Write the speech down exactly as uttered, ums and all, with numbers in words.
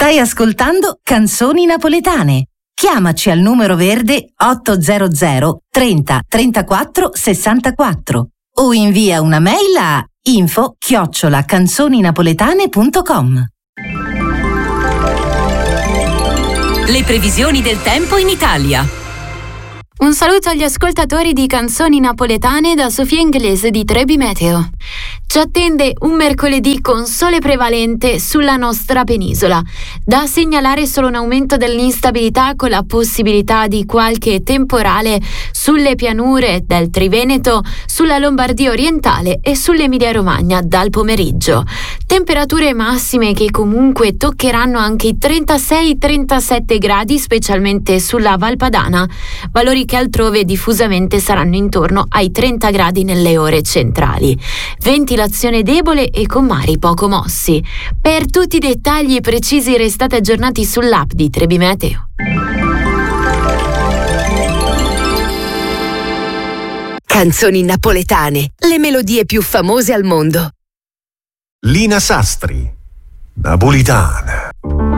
Stai ascoltando Canzoni Napoletane. Chiamaci al numero verde ottocento trenta trentaquattro sessantaquattro o invia una mail a info chiocciola canzoninapoletane punto com. Le previsioni del tempo in Italia. Un saluto agli ascoltatori di Canzoni Napoletane da Sofia Inglese di Trebi Meteo. Ci attende un mercoledì con sole prevalente sulla nostra penisola. Da segnalare solo un aumento dell'instabilità con la possibilità di qualche temporale sulle pianure del Triveneto, sulla Lombardia orientale e sull'Emilia Romagna dal pomeriggio. Temperature massime che comunque toccheranno anche i trentasei trentasette gradi, specialmente sulla Valpadana, valori che altrove diffusamente saranno intorno ai trenta gradi nelle ore centrali. Ventilazione debole e con mari poco mossi. Per tutti i dettagli precisi restate aggiornati sull'app di Trebi Meteo. Canzoni napoletane, le melodie più famose al mondo. Lina Sastri, Napolitana.